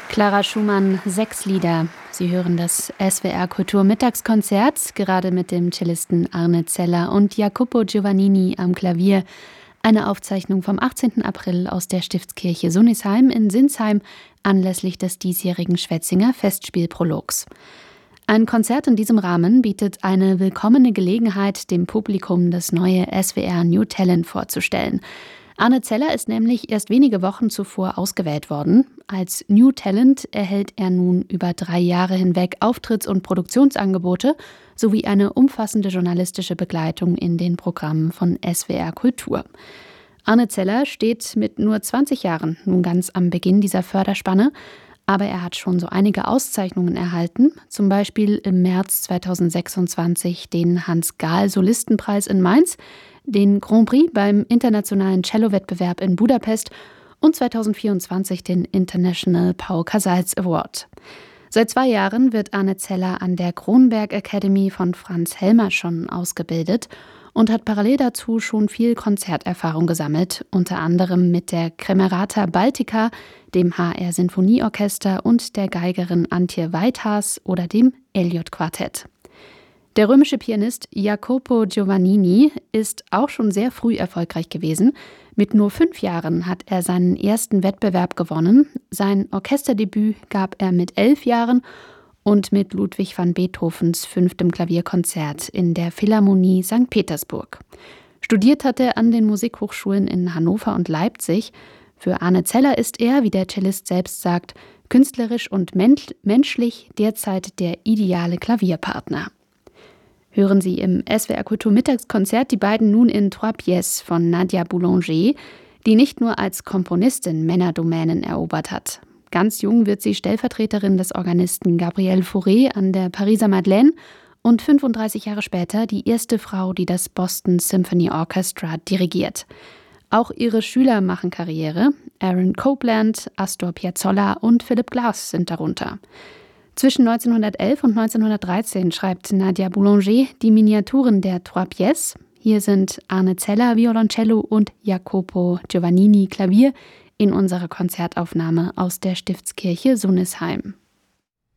Clara Schumann, 6 Lieder. Sie hören das SWR Kulturmittagskonzert, gerade mit dem Cellisten Arne Zeller und Jacopo Giovannini am Klavier. Eine Aufzeichnung vom 18. April aus der Stiftskirche Sunisheim in Sinsheim anlässlich des diesjährigen Schwetzinger Festspielprologs. Ein Konzert in diesem Rahmen bietet eine willkommene Gelegenheit, dem Publikum das neue SWR New Talent vorzustellen. Arne Zeller ist nämlich erst wenige Wochen zuvor ausgewählt worden. Als New Talent erhält er nun über 3 Jahre hinweg Auftritts- und Produktionsangebote sowie eine umfassende journalistische Begleitung in den Programmen von SWR Kultur. Arne Zeller steht mit nur 20 Jahren nun ganz am Beginn dieser Förderspanne, aber er hat schon so einige Auszeichnungen erhalten, zum Beispiel im März 2026 den Hans-Gahl-Solistenpreis in Mainz, den Grand Prix beim internationalen Cello-Wettbewerb in Budapest und 2024 den International Paul Casals Award. Seit 2 Jahren wird Arne Zeller an der Kronberg Academy von Franz Helmer schon ausgebildet und hat parallel dazu schon viel Konzerterfahrung gesammelt, unter anderem mit der Kremerata Baltica, dem HR Sinfonieorchester und der Geigerin Antje Weithaas oder dem Elliott Quartett. Der römische Pianist Jacopo Giovannini ist auch schon sehr früh erfolgreich gewesen. Mit nur 5 Jahren hat er seinen ersten Wettbewerb gewonnen. Sein Orchesterdebüt gab er mit 11 Jahren und mit Ludwig van Beethovens 5. Klavierkonzert in der Philharmonie St. Petersburg. Studiert hat er an den Musikhochschulen in Hannover und Leipzig. Für Arne Zeller ist er, wie der Cellist selbst sagt, künstlerisch und menschlich derzeit der ideale Klavierpartner. Hören Sie im SWR Kulturmittagskonzert die beiden nun in Trois Pièces von Nadia Boulanger, die nicht nur als Komponistin Männerdomänen erobert hat. Ganz jung wird sie Stellvertreterin des Organisten Gabriel Fauré an der Pariser Madeleine und 35 Jahre später die erste Frau, die das Boston Symphony Orchestra dirigiert. Auch ihre Schüler machen Karriere. Aaron Copland, Astor Piazzolla und Philip Glass sind darunter. Zwischen 1911 und 1913 schreibt Nadia Boulanger die Miniaturen der Trois Pièces. Hier sind Arne Zeller Violoncello und Jacopo Giovannini Klavier in unserer Konzertaufnahme aus der Stiftskirche Sunisheim.